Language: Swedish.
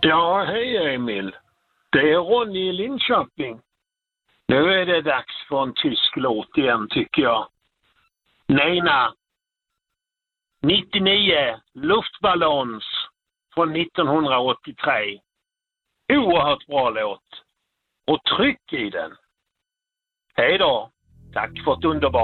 Ja, hej Emil. Det är Ronny i Linköping. Nu är det dags för en tysk låt igen tycker jag. Nena. 99 Luftballons från 1983. Oerhört bra låt. Och tryck i den. Hej då. Tack för ett underbart